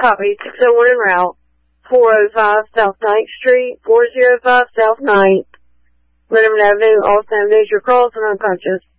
Copy. 601 en route. 405 South 9th Street, 405 South 9th. Redmond Avenue, all 7 days you're crossed and unconscious.